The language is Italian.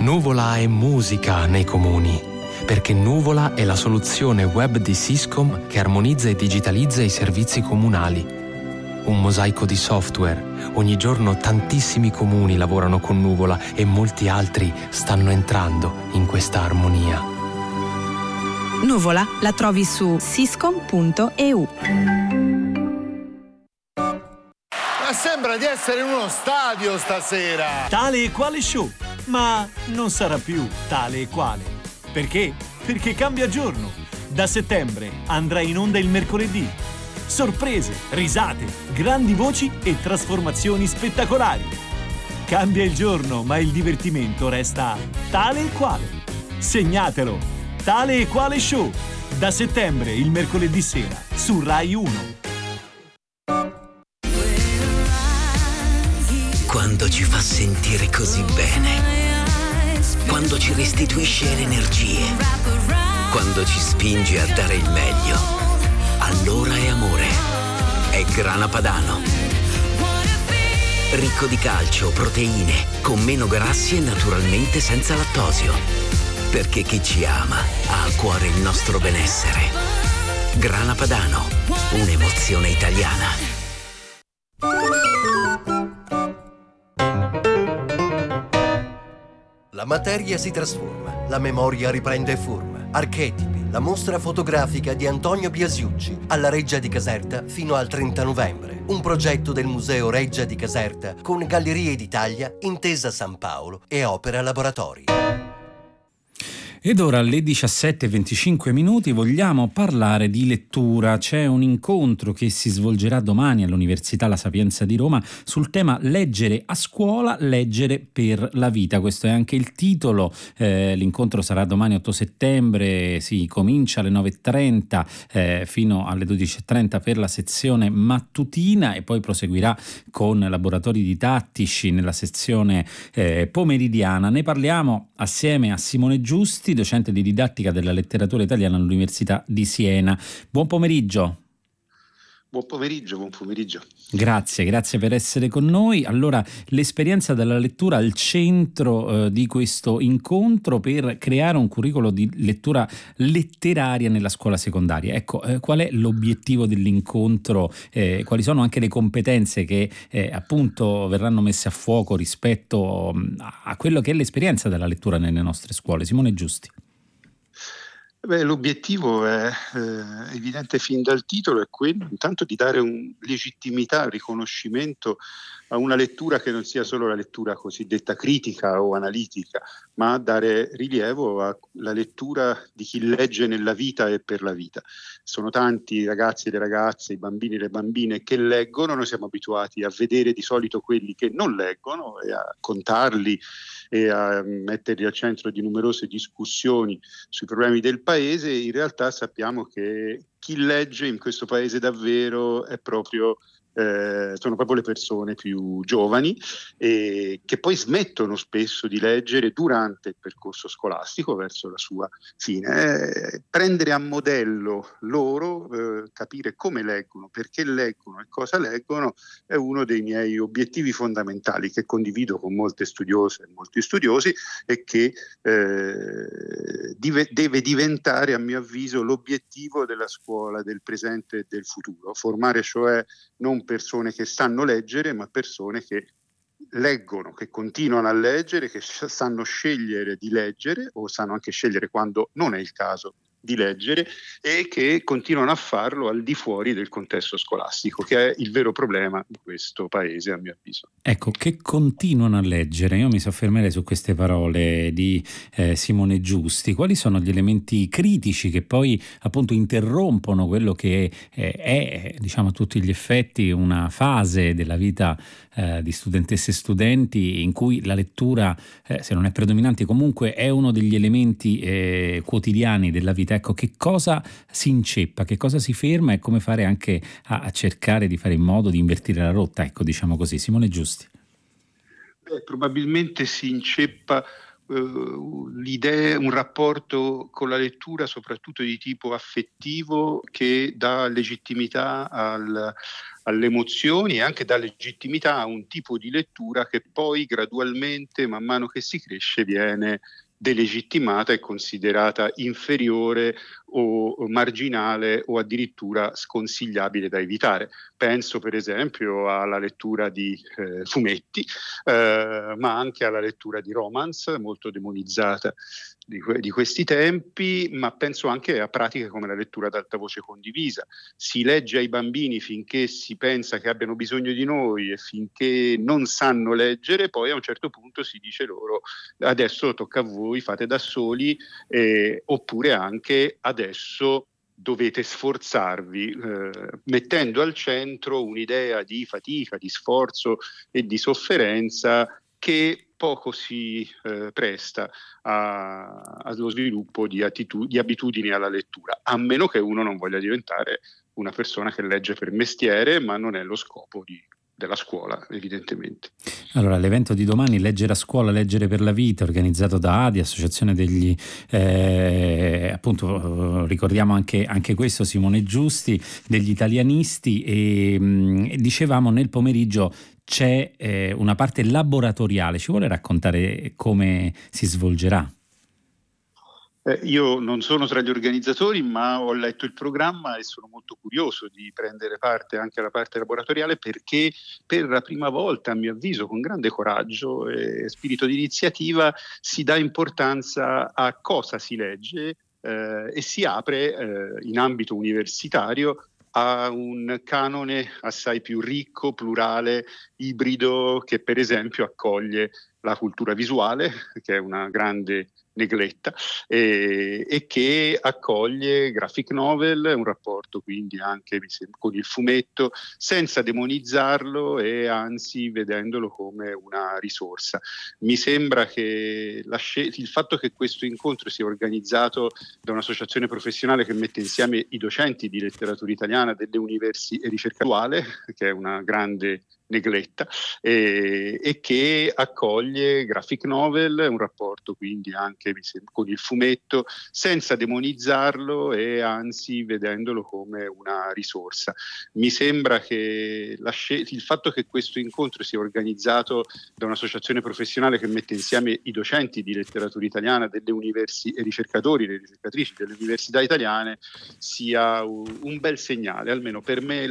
Nuvola è musica nei comuni, perché Nuvola è la soluzione web di Syscom che armonizza e digitalizza i servizi comunali. Un mosaico di software. Ogni giorno tantissimi comuni lavorano con Nuvola e molti altri stanno entrando in questa armonia. Nuvola la trovi su syscom.eu. Ma sembra di essere in uno stadio stasera. Tale e quale show, ma non sarà più tale e quale. Perché? Perché cambia giorno. Da settembre andrà in onda il mercoledì. Sorprese, risate, grandi voci e trasformazioni spettacolari. Cambia il giorno, ma il divertimento resta tale e quale. Segnatelo! Tale e quale show. Da settembre, il mercoledì sera, su Rai 1. Quando ci fa sentire così bene, quando ci restituisce le energie, quando ci spinge a dare il meglio, allora è amore. È Grana Padano. Ricco di calcio, proteine, con meno grassi e naturalmente senza lattosio. Perché chi ci ama ha a cuore il nostro benessere. Grana Padano, un'emozione italiana. La materia si trasforma, la memoria riprende forma. Archetipi, la mostra fotografica di Antonio Biasiucci alla Reggia di Caserta fino al 30 novembre. Un progetto del Museo Reggia di Caserta con Gallerie d'Italia, Intesa San Paolo e Opera Laboratori. Ed ora alle 17:25 vogliamo parlare di lettura. C'è un incontro che si svolgerà domani all'Università La Sapienza di Roma sul tema Leggere a scuola, leggere per la vita. Questo è anche il titolo. L'incontro sarà domani 8 settembre, si comincia alle 9:30 fino alle 12:30 per la sezione mattutina e poi proseguirà con laboratori didattici nella sezione pomeridiana. Ne parliamo assieme a Simone Giusti, docente di didattica della letteratura italiana all'Università di Siena. Buon pomeriggio. Buon pomeriggio. Grazie per essere con noi. Allora, l'esperienza della lettura al centro di questo incontro per creare un curriculum di lettura letteraria nella scuola secondaria. Ecco, qual è l'obiettivo dell'incontro? Quali sono anche le competenze che appunto verranno messe a fuoco rispetto a quello che è l'esperienza della lettura nelle nostre scuole? Simone Giusti. L'obiettivo è evidente fin dal titolo, è quello intanto di dare legittimità, riconoscimento a una lettura che non sia solo la lettura cosiddetta critica o analitica, ma dare rilievo alla lettura di chi legge nella vita e per la vita. Sono tanti i ragazzi e le ragazze, i bambini e le bambine che leggono, noi siamo abituati a vedere di solito quelli che non leggono e a contarli e a metterli al centro di numerose discussioni sui problemi del paese. In realtà sappiamo che chi legge in questo paese davvero è sono proprio le persone più giovani che poi smettono spesso di leggere durante il percorso scolastico verso la sua fine. Prendere a modello loro, capire come leggono, perché leggono e cosa leggono è uno dei miei obiettivi fondamentali che condivido con molte studiose e molti studiosi e che deve diventare, a mio avviso, l'obiettivo della scuola del presente e del futuro. Formare cioè non persone che sanno leggere, ma persone che leggono, che continuano a leggere, che sanno scegliere di leggere o sanno anche scegliere quando non è il caso di leggere e che continuano a farlo al di fuori del contesto scolastico, che è il vero problema di questo paese, a mio avviso. Ecco, che continuano a leggere. Io mi soffermerei su queste parole di Simone Giusti. Quali sono gli elementi critici che poi appunto interrompono quello che è diciamo a tutti gli effetti una fase della vita di studentesse e studenti in cui la lettura, se non è predominante, comunque è uno degli elementi quotidiani della vita. Ecco, che cosa si inceppa, che cosa si ferma e come fare anche a cercare di fare in modo di invertire la rotta, ecco, diciamo così. Simone Giusti. Probabilmente si inceppa l'idea, un rapporto con la lettura soprattutto di tipo affettivo che dà legittimità alle emozioni e anche dà legittimità a un tipo di lettura che poi gradualmente, man mano che si cresce, viene delegittimata e considerata inferiore o marginale o addirittura sconsigliabile da evitare. Penso per esempio alla lettura di fumetti, ma anche alla lettura di romance, molto demonizzata di questi tempi, ma penso anche a pratiche come la lettura ad alta voce condivisa. Si legge ai bambini finché si pensa che abbiano bisogno di noi e finché non sanno leggere, poi a un certo punto si dice loro adesso tocca a voi, fate da soli, oppure anche adesso dovete sforzarvi, mettendo al centro un'idea di fatica, di sforzo e di sofferenza che poco si presta allo sviluppo di abitudini alla lettura, a meno che uno non voglia diventare una persona che legge per mestiere, ma non è lo scopo della scuola, evidentemente. Allora, l'evento di domani, Leggere a scuola, leggere per la vita, organizzato da ADI, Associazione degli appunto ricordiamo anche questo, Simone Giusti, degli italianisti, e dicevamo nel pomeriggio c'è una parte laboratoriale. Ci vuole raccontare come si svolgerà? Io non sono tra gli organizzatori, ma ho letto il programma e sono molto curioso di prendere parte anche alla parte laboratoriale, perché per la prima volta, a mio avviso, con grande coraggio e spirito di iniziativa, si dà importanza a cosa si legge e si apre in ambito universitario a un canone assai più ricco, plurale, ibrido, che per esempio accoglie la cultura visuale, che è una grande negletta, e che accoglie graphic novel, un rapporto quindi anche con il fumetto, senza demonizzarlo e anzi vedendolo come una risorsa. Mi sembra che il fatto che questo incontro sia organizzato da un'associazione professionale che mette insieme i docenti di letteratura italiana delle università e ricerca attuale, che è una grande negletta, e che accoglie graphic novel, un rapporto quindi anche con il fumetto, senza demonizzarlo e anzi vedendolo come una risorsa. Mi sembra che il fatto che questo incontro sia organizzato da un'associazione professionale che mette insieme i docenti di letteratura italiana delle università e ricercatori, le ricercatrici delle università italiane, sia un bel segnale, almeno per me.